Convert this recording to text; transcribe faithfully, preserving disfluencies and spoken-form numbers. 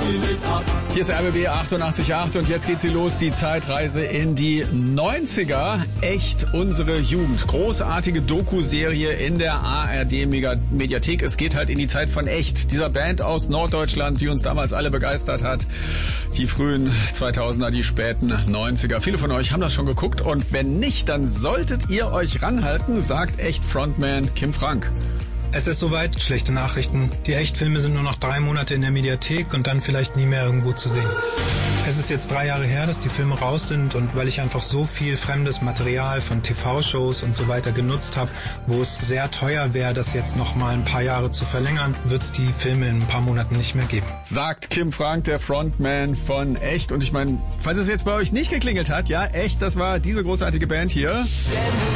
Hier ist R B B achtundachtzig Komma acht und jetzt geht sie los, die Zeitreise in die neunziger. Echt unsere Jugend. Großartige Doku-Serie in der A R D-Mediathek. Es geht halt in die Zeit von Echt, dieser Band aus Norddeutschland, die uns damals alle begeistert hat. Die frühen zweitausender, die späten neunziger. Viele von euch haben das schon geguckt und wenn nicht, dann solltet ihr euch ranhalten, sagt Echt-Frontman Kim Frank. Es ist soweit, schlechte Nachrichten. Die Echtfilme sind nur noch drei Monate in der Mediathek und dann vielleicht nie mehr irgendwo zu sehen. Es ist jetzt drei Jahre her, dass die Filme raus sind und weil ich einfach so viel fremdes Material von T V-Shows und so weiter genutzt habe, wo es sehr teuer wäre, das jetzt noch mal ein paar Jahre zu verlängern, wird es die Filme in ein paar Monaten nicht mehr geben. Sagt Kim Frank, der Frontman von Echt. Und ich meine, falls es jetzt bei euch nicht geklingelt hat, ja, Echt, das war diese großartige Band hier.